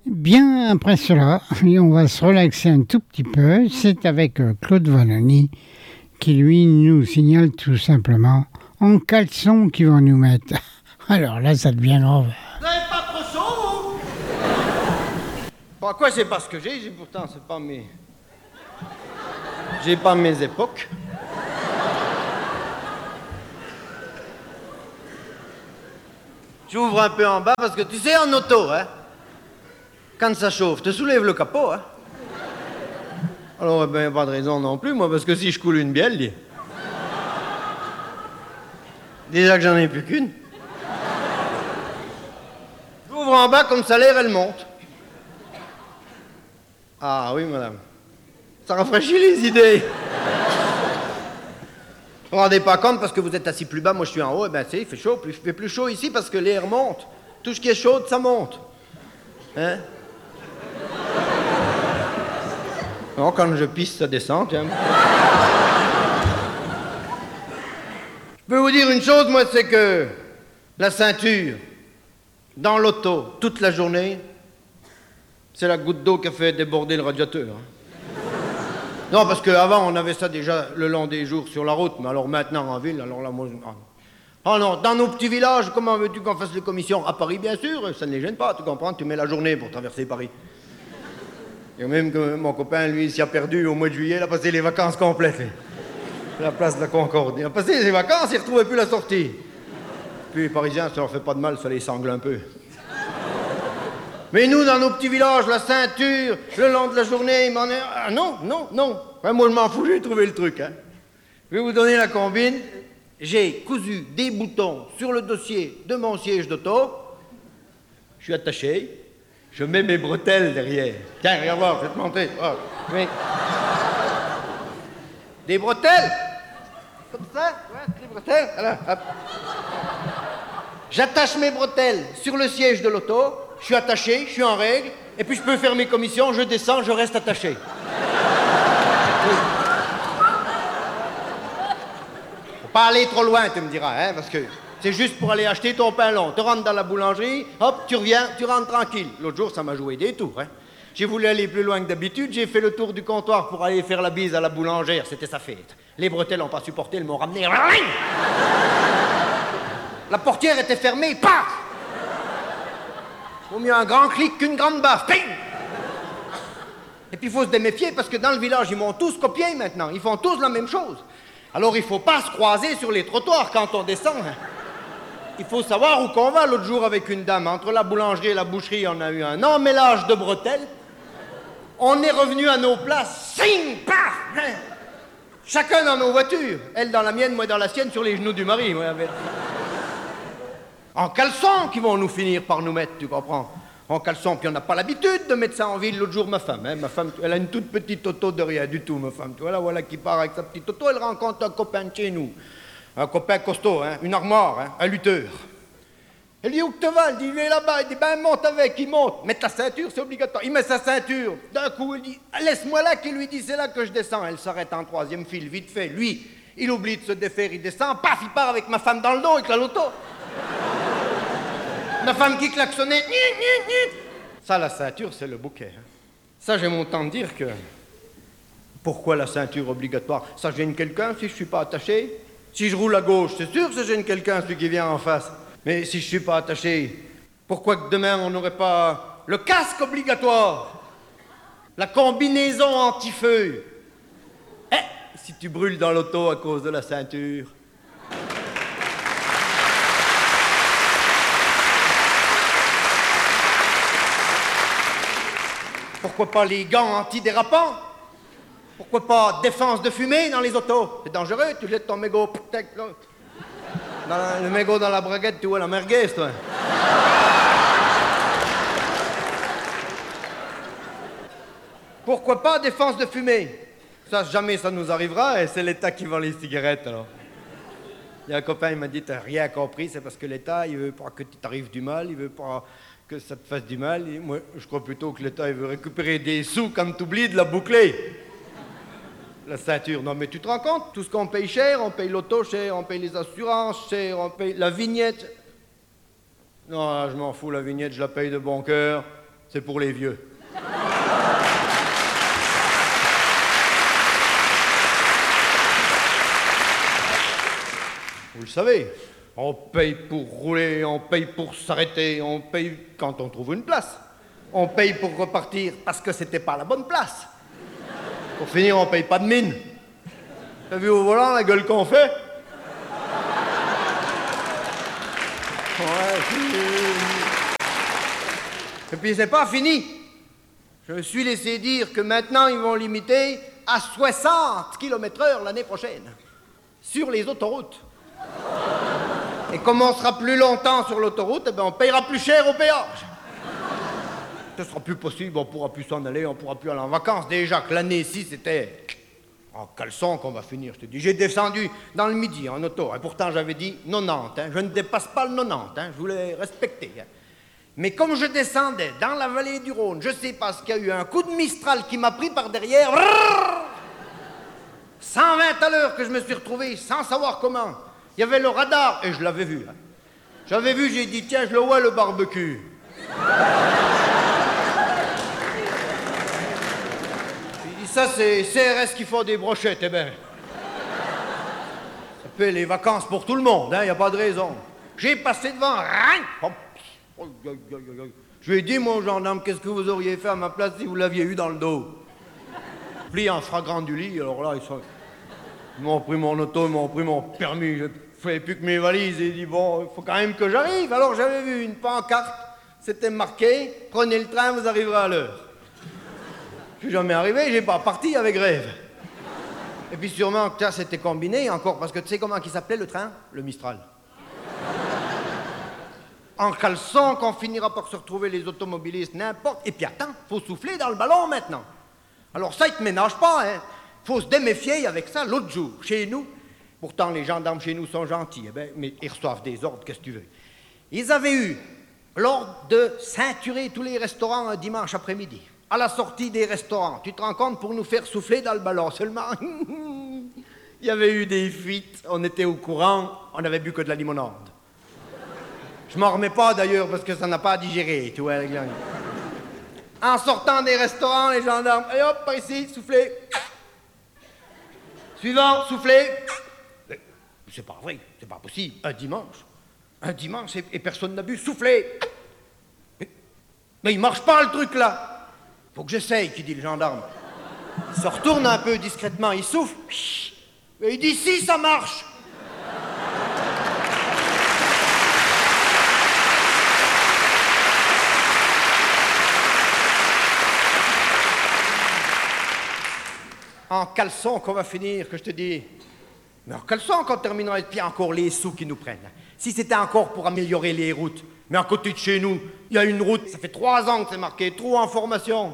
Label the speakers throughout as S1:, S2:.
S1: Bien après cela, et on va se relaxer un tout petit peu, c'est avec Claude Vanoni qui lui nous signale tout simplement en caleçon qu'ils vont nous mettre. Alors là, ça devient grave.
S2: Vous n'avez pas trop chaud, vous? Pourquoi c'est pas ce que j'ai pourtant, c'est pas mes... J'ai pas mes époques. J'ouvre un peu en bas parce que tu sais, en auto, hein, quand ça chauffe, te soulève le capot, hein. Alors, eh ben, pas de raison non plus, moi, parce que si je coule une bielle, déjà que j'en ai plus qu'une. J'ouvre en bas, comme ça, l'air, elle monte. Ah oui, madame. Ça rafraîchit les idées. Vous vous rendez pas compte parce que vous êtes assis plus bas, moi je suis en haut, et ben tu sais, il fait chaud, il fait plus chaud ici parce que l'air monte. Tout ce qui est chaud, ça monte. Hein? Non, quand je pisse, ça descend, tiens. Je peux vous dire une chose, moi, c'est que la ceinture, dans l'auto, toute la journée, c'est la goutte d'eau qui a fait déborder le radiateur. Hein. Non, parce qu'avant, on avait ça déjà le long des jours sur la route, mais alors maintenant en ville, alors là, moi... Oh non, dans nos petits villages, comment veux-tu qu'on fasse les commissions? À Paris, bien sûr, ça ne les gêne pas, tu comprends, tu mets la journée pour traverser Paris. Et même que mon copain, lui, s'y a perdu au mois de juillet, il a passé les vacances complètes. La place de la Concorde. Il a passé ses vacances, il ne retrouvait plus la sortie. Puis les Parisiens, ça leur fait pas de mal, ça les sangle un peu. Mais nous, dans nos petits villages, la ceinture, le long de la journée, il m'en est... Ah non, non, non. Ouais, moi, je m'en fous, j'ai trouvé le truc. Hein. Je vais vous donner la combine. J'ai cousu des boutons sur le dossier de mon siège d'auto. Je suis attaché. Je mets mes bretelles derrière. Tiens, regarde voir, je vais te montrer. Oh, oui. Des bretelles. Comme ça, ouais, des bretelles. Voilà, hop. J'attache mes bretelles sur le siège de l'auto. Je suis attaché, je suis en règle, et puis je peux faire mes commissions, je descends, je reste attaché. Oui. Faut pas aller trop loin, tu me diras, hein, parce que c'est juste pour aller acheter ton pain long. Tu rentres dans la boulangerie, hop, tu reviens, tu rentres tranquille. L'autre jour, ça m'a joué des tours, hein. J'ai voulu aller plus loin que d'habitude, j'ai fait le tour du comptoir pour aller faire la bise à la boulangère, c'était sa fête. Les bretelles n'ont pas supporté, elles m'ont ramené... La portière était fermée, paf! Vaut mieux un grand clic qu'une grande baffe. Ping! Et puis il faut se déméfier parce que dans le village, ils m'ont tous copié maintenant. Ils font tous la même chose. Alors il ne faut pas se croiser sur les trottoirs quand on descend. Il faut savoir où qu'on va. L'autre jour avec une dame, entre la boulangerie et la boucherie, on a eu un emmêlage de bretelles. On est revenu à nos places. Sing! Paf! Chacun dans nos voitures. Elle dans la mienne, moi dans la sienne, sur les genoux du mari. Moi, avec... En caleçon qui vont nous finir par nous mettre, tu comprends? En caleçon, puis on n'a pas l'habitude de mettre ça en ville. L'autre jour, ma femme, elle a une toute petite auto de rien du tout, ma femme. Tu vois, là, voilà, qui part avec sa petite auto, elle rencontre un copain de chez nous. Un copain costaud, hein, une armoire, hein, un lutteur. Elle dit, où que tu vas? Elle dit, il est là-bas. Il dit, ben, monte avec, il monte. Mettre la ceinture, c'est obligatoire. Il met sa ceinture. D'un coup, il dit, laisse-moi là, qu'il lui dit, c'est là que je descends. Elle s'arrête en troisième file, vite fait. Lui, il oublie de se défaire, il descend, paf, il part avec ma femme dans le dos, avec la loto. Ma femme qui klaxonnait. Ça, la ceinture, c'est le bouquet. Hein. Ça, j'ai mon temps de dire que... Pourquoi la ceinture obligatoire? Ça gêne quelqu'un si je ne suis pas attaché? Si je roule à gauche, c'est sûr que ça gêne quelqu'un, celui qui vient en face. Mais si je ne suis pas attaché, pourquoi que demain, on n'aurait pas le casque obligatoire? La combinaison anti-feu? Si tu brûles dans l'auto à cause de la ceinture... Pourquoi pas les gants antidérapants? Pourquoi pas défense de fumée dans les autos? C'est dangereux, tu jettes ton mégot le mégot dans la braguette, tu vois la merguez, toi. Pourquoi pas défense de fumée? Ça, jamais ça nous arrivera, et c'est l'État qui vend les cigarettes, alors. Il y a un copain, il m'a dit, t'as rien compris, c'est parce que l'État, il veut pas que t'arrives du mal, il veut pas... que ça te fasse du mal. Et moi, je crois plutôt que l'État il veut récupérer des sous quand tu oublies de la boucler. La ceinture. Non, mais tu te rends compte? Tout ce qu'on paye cher, on paye l'auto cher, on paye les assurances cher, on paye la vignette. Non, je m'en fous, la vignette, je la paye de bon cœur. c'est pour les vieux. Vous le savez, on paye pour rouler, on paye pour s'arrêter, on paye quand on trouve une place. On paye pour repartir parce que c'était pas la bonne place. Pour finir, on paye pas de mine. T'as vu au volant la gueule qu'on fait? Ouais, et puis c'est pas fini. Je me suis laissé dire que maintenant ils vont limiter à 60 km/h l'année prochaine. Sur les autoroutes. Et comme on sera plus longtemps sur l'autoroute, eh ben on payera plus cher au péage. Ce sera plus possible, on pourra plus s'en aller, on pourra plus aller en vacances. Déjà que l'année-ci, c'était en caleçon qu'on va finir, je te dis. J'ai descendu dans le midi en auto, et pourtant j'avais dit 90, hein. Je ne dépasse pas le 90, hein. Je voulais respecter. Hein. Mais comme je descendais dans la vallée du Rhône, je sais pas ce qu'il y a eu, un coup de Mistral qui m'a pris par derrière. 120 à l'heure que je me suis retrouvé sans savoir comment. Il y avait le radar, et je l'avais vu. Hein. J'avais vu, j'ai dit, tiens, je le vois, le barbecue. J'ai dit, ça, c'est CRS qui font des brochettes, eh ben. Ça fait les vacances pour tout le monde, hein, il n'y a pas de raison. J'ai passé devant, je lui ai dit, mon gendarme, qu'est-ce que vous auriez fait à ma place si vous l'aviez eu dans le dos? Pris en flagrant du lit, alors là, ils m'ont pris mon auto, ils m'ont pris mon permis, je ne fais plus que mes valises, et il dit, bon, il faut quand même que j'arrive. Alors j'avais vu une pancarte, c'était marqué, prenez le train, vous arriverez à l'heure. Je suis jamais arrivé, j'ai pas parti avec rêve. Et puis sûrement que ça c'était combiné encore, parce que tu sais comment il s'appelait le train? Le Mistral. En caleçon qu'on finira par se retrouver les automobilistes, n'importe. Et puis attends, faut souffler dans le ballon maintenant. Alors ça, ils te ménagent pas, hein. Faut se déméfier avec ça. L'autre jour, chez nous, pourtant les gendarmes chez nous sont gentils, eh ben, mais ils reçoivent des ordres, qu'est-ce que tu veux. Ils avaient eu l'ordre de ceinturer tous les restaurants un dimanche après-midi. À la sortie des restaurants, tu te rends compte, pour nous faire souffler dans le ballon. Seulement, il y avait eu des fuites, on était au courant, on n'avait bu que de la limonade. Je m'en remets pas d'ailleurs parce que ça n'a pas à digérer, tu vois. En sortant des restaurants, les gendarmes, allez hop, par ici, soufflez. Suivant, soufflez. C'est pas vrai, c'est pas possible. Un dimanche et personne n'a bu, soufflez. Mais il marche pas le truc là. Faut que j'essaye, qui dit le gendarme. Il se retourne un peu discrètement, il souffle. Et il dit si ça marche. En caleçon qu'on va finir, que je te dis. Mais en caleçon qu'on terminera, et puis encore les sous qui nous prennent. Si c'était encore pour améliorer les routes, mais à côté de chez nous, il y a une route, ça fait 3 ans que c'est marqué, trou en formation.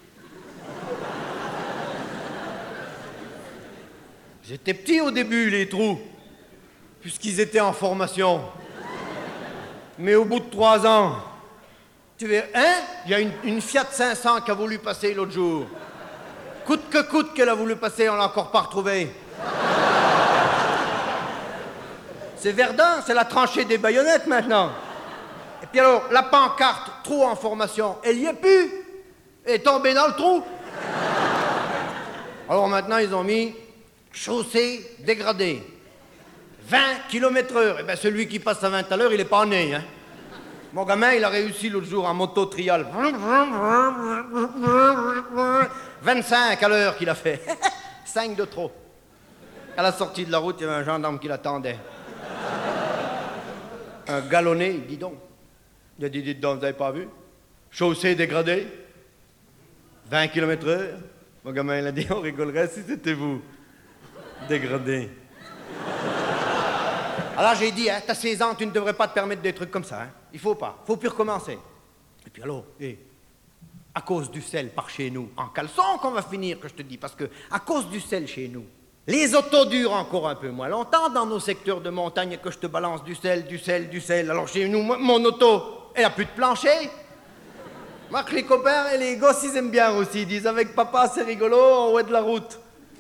S2: Ils étaient petits au début, les trous, puisqu'ils étaient en formation. Mais au bout de 3 ans, tu veux, hein? Il y a une Fiat 500 qui a voulu passer l'autre jour. Coûte que coûte qu'elle a voulu passer, on l'a encore pas retrouvée. C'est Verdun, c'est la tranchée des baïonnettes maintenant. Et puis alors, la pancarte, trou en formation, elle y est plus. Elle est tombée dans le trou. Alors maintenant, ils ont mis chaussée dégradée. 20 km/h. Et bien celui qui passe à 20 à l'heure, il n'est pas né. Hein. Mon gamin, il a réussi l'autre jour en moto trial. 25 à l'heure qu'il a fait. 5 de trop. À la sortie de la route, il y avait un gendarme qui l'attendait. Un galonné, dis donc. Il a dit, dites donc, vous n'avez pas vu? Chaussée dégradée. 20 km/h. Mon gamin, il a dit, on rigolerait si c'était vous. Dégradé. Alors j'ai dit, hein, t'as 16 ans, tu ne devrais pas te permettre des trucs comme ça. Hein. Il faut pas. Faut plus recommencer. Et puis alors, à cause du sel par chez nous, en caleçon qu'on va finir, que je te dis, parce que à cause du sel chez nous, les autos durent encore un peu moins longtemps dans nos secteurs de montagne que je te balance du sel. Alors chez nous, mon auto, elle a plus de plancher. Moi, que les copains et les gosses, ils aiment bien aussi. Ils disent, avec papa, c'est rigolo, on est de la route.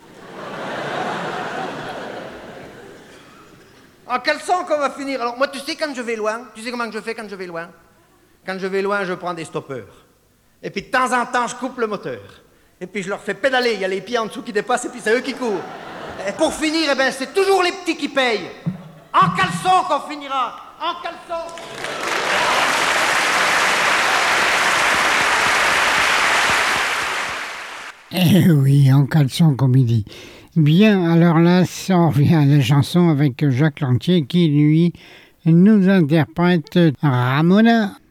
S2: En caleçon qu'on va finir. Alors moi, tu sais, quand je vais loin, tu sais comment je fais quand je vais loin? Quand je vais loin, je prends des stoppeurs. Et puis de temps en temps, je coupe le moteur. Et puis je leur fais pédaler, il y a les pieds en dessous qui dépassent et puis c'est eux qui courent. Et pour finir, eh ben, c'est toujours les petits qui payent. En caleçon qu'on finira, en caleçon.
S1: Eh oui, en caleçon, comme il dit. Bien, alors là, on revient à la chanson avec Jacques Lantier qui, lui, nous interprète Ramona.